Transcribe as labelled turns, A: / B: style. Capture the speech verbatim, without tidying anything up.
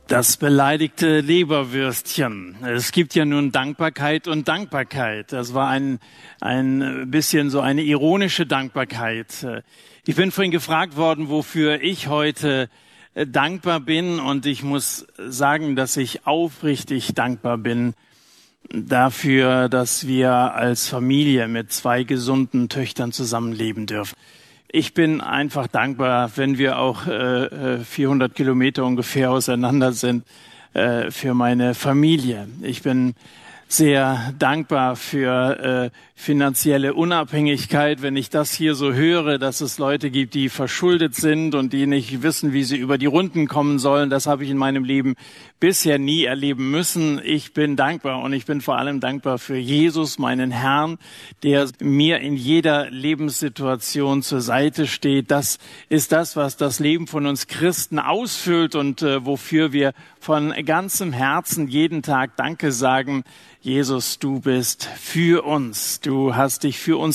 A: Das beleidigte Leberwürstchen. Es gibt ja nun Dankbarkeit und Dankbarkeit. Das war ein, ein bisschen so eine ironische Dankbarkeit. Ich bin vorhin gefragt worden, wofür ich heute dankbar bin. Und ich muss sagen, dass ich aufrichtig dankbar bin dafür, dass wir als Familie mit zwei gesunden Töchtern zusammenleben dürfen. Ich bin einfach dankbar, wenn wir auch äh, vierhundert Kilometer ungefähr auseinander sind, äh, für meine Familie. Ich bin sehr dankbar für äh, finanzielle Unabhängigkeit, wenn ich das hier so höre, dass es Leute gibt, die verschuldet sind und die nicht wissen, wie sie über die Runden kommen sollen. Das habe ich in meinem Leben bisher nie erleben müssen. Ich bin dankbar und ich bin vor allem dankbar für Jesus, meinen Herrn, der mir in jeder Lebenssituation zur Seite steht. Das ist das, was das Leben von uns Christen ausfüllt und äh, wofür wir von ganzem Herzen jeden Tag Danke sagen. Jesus, du bist für uns. Du hast dich für uns